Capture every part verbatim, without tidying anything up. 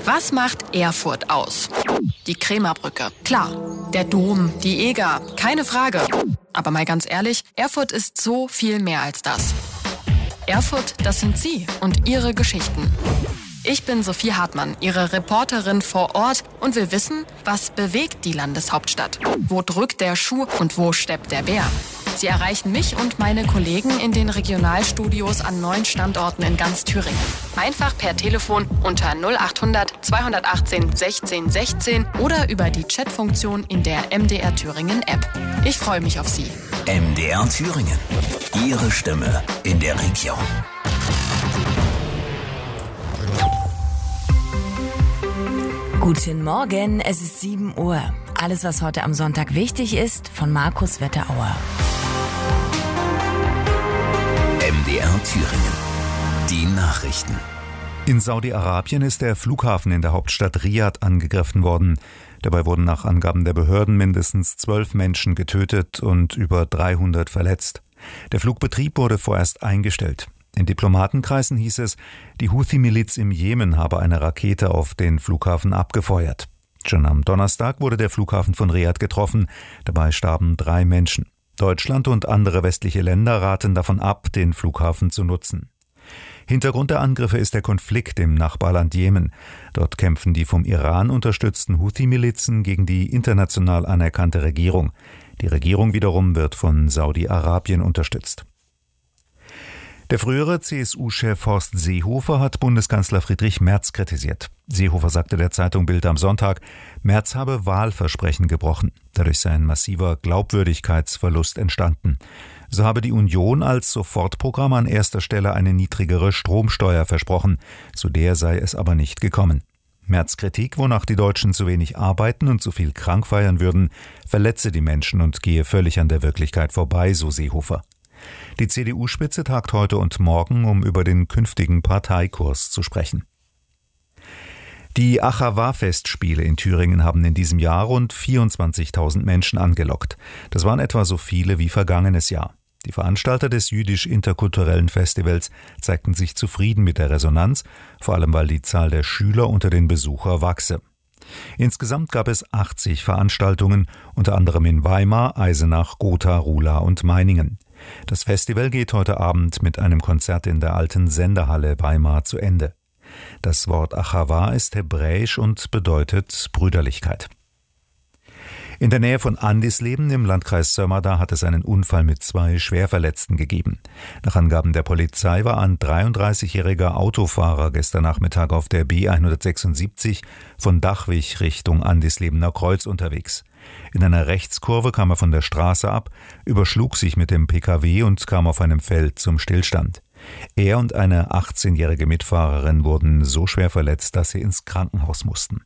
Was macht Erfurt aus? Die Krämerbrücke. Klar. Der Dom, die Eger. Keine Frage. Aber mal ganz ehrlich, Erfurt ist so viel mehr als das. Erfurt, das sind Sie und Ihre Geschichten. Ich bin Sophie Hartmann, Ihre Reporterin vor Ort und will wissen, was bewegt die Landeshauptstadt? Wo drückt der Schuh und wo steppt der Bär? Sie erreichen mich und meine Kollegen in den Regionalstudios an neun Standorten in ganz Thüringen. Einfach per Telefon unter null acht hundert zweihundertachtzehn sechzehn sechzehn oder über die Chatfunktion in der M D R Thüringen App. Ich freue mich auf Sie. M D R Thüringen. Ihre Stimme in der Region. Guten Morgen, es ist sieben Uhr. Alles, was heute am Sonntag wichtig ist, von Markus Wetterauer. M D R Thüringen. Die Nachrichten. In Saudi-Arabien ist der Flughafen in der Hauptstadt Riad angegriffen worden. Dabei wurden nach Angaben der Behörden mindestens zwölf Menschen getötet und über dreihundert verletzt. Der Flugbetrieb wurde vorerst eingestellt. In Diplomatenkreisen hieß es, die Houthi-Miliz im Jemen habe eine Rakete auf den Flughafen abgefeuert. Schon am Donnerstag wurde der Flughafen von Riad getroffen. Dabei starben drei Menschen. Deutschland und andere westliche Länder raten davon ab, den Flughafen zu nutzen. Hintergrund der Angriffe ist der Konflikt im Nachbarland Jemen. Dort kämpfen die vom Iran unterstützten Houthi-Milizen gegen die international anerkannte Regierung. Die Regierung wiederum wird von Saudi-Arabien unterstützt. Der frühere C S U-Chef Horst Seehofer hat Bundeskanzler Friedrich Merz kritisiert. Seehofer sagte der Zeitung Bild am Sonntag, Merz habe Wahlversprechen gebrochen. Dadurch sei ein massiver Glaubwürdigkeitsverlust entstanden. So habe die Union als Sofortprogramm an erster Stelle eine niedrigere Stromsteuer versprochen. Zu der sei es aber nicht gekommen. Merz' Kritik, wonach die Deutschen zu wenig arbeiten und zu viel krank feiern würden, verletze die Menschen und gehe völlig an der Wirklichkeit vorbei, so Seehofer. Die C D U-Spitze tagt heute und morgen, um über den künftigen Parteikurs zu sprechen. Die Achawa-Festspiele in Thüringen haben in diesem Jahr rund vierundzwanzigtausend Menschen angelockt. Das waren etwa so viele wie vergangenes Jahr. Die Veranstalter des jüdisch-interkulturellen Festivals zeigten sich zufrieden mit der Resonanz, vor allem weil die Zahl der Schüler unter den Besuchern wachse. Insgesamt gab es achtzig Veranstaltungen, unter anderem in Weimar, Eisenach, Gotha, Ruhla und Meiningen. Das Festival geht heute Abend mit einem Konzert in der alten Sendehalle Weimar zu Ende. Das Wort Achawa ist hebräisch und bedeutet Brüderlichkeit. In der Nähe von Andisleben im Landkreis Sömmerda hat es einen Unfall mit zwei Schwerverletzten gegeben. Nach Angaben der Polizei war ein dreiunddreißigjähriger Autofahrer gestern Nachmittag auf der B hundertsechsundsiebzig von Dachwig Richtung Andislebener Kreuz unterwegs. In einer Rechtskurve kam er von der Straße ab, überschlug sich mit dem P K W und kam auf einem Feld zum Stillstand. Er und eine achtzehnjährige Mitfahrerin wurden so schwer verletzt, dass sie ins Krankenhaus mussten.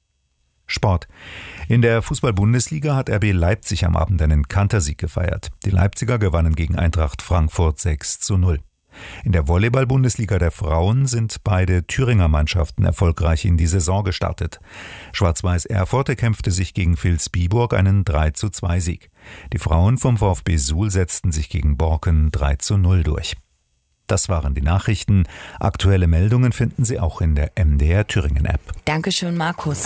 Sport. In der Fußball-Bundesliga hat R B Leipzig am Abend einen Kantersieg gefeiert. Die Leipziger gewannen gegen Eintracht Frankfurt sechs zu null. In der Volleyball-Bundesliga der Frauen sind beide Thüringer Mannschaften erfolgreich in die Saison gestartet. Schwarz-Weiß Erfurt kämpfte sich gegen Vilsbiburg einen drei zu zwei Sieg. Die Frauen vom VfB Suhl setzten sich gegen Borken drei zu null durch. Das waren die Nachrichten. Aktuelle Meldungen finden Sie auch in der M D R Thüringen App. Dankeschön, Markus.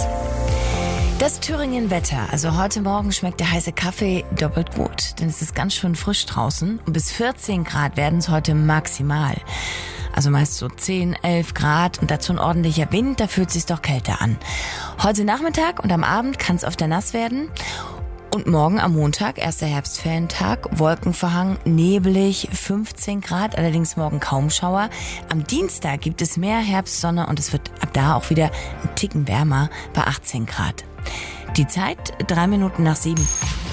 Das Thüringen-Wetter. Also heute Morgen schmeckt der heiße Kaffee doppelt gut, denn es ist ganz schön frisch draußen. Und bis vierzehn Grad werden es heute maximal. Also meist so zehn, elf Grad und dazu ein ordentlicher Wind, da fühlt es sich doch kälter an. Heute Nachmittag und am Abend kann es öfter nass werden. Und morgen am Montag, erster Herbstferientag, wolkenverhangen, nebelig, fünfzehn Grad, allerdings morgen kaum Schauer. Am Dienstag gibt es mehr Herbstsonne und es wird ab da auch wieder ein Ticken wärmer bei achtzehn Grad. Die Zeit, drei Minuten nach sieben.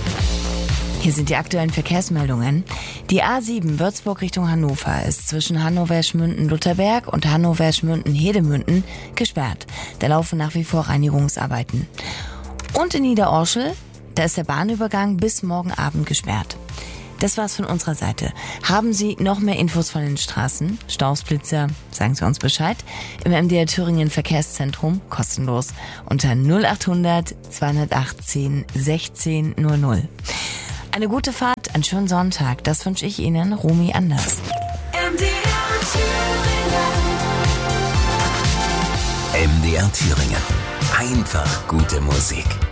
Hier sind die aktuellen Verkehrsmeldungen. Die A sieben Würzburg Richtung Hannover ist zwischen Hannover-Schmünden-Lutherberg und Hannover-Schmünden-Hedemünden gesperrt. Da laufen nach wie vor Reinigungsarbeiten. Und in Niederorschel, da ist der Bahnübergang bis morgen Abend gesperrt. Das war's von unserer Seite. Haben Sie noch mehr Infos von den Straßen, Staus, Blitzer, sagen Sie uns Bescheid. Im M D R Thüringen Verkehrszentrum, kostenlos, unter null acht hundert zweihundertachtzehn sechzehn null null. Eine gute Fahrt, einen schönen Sonntag, das wünsche ich Ihnen, Romy Anders. M D R Thüringen. M D M D R Thüringen. Einfach gute Musik.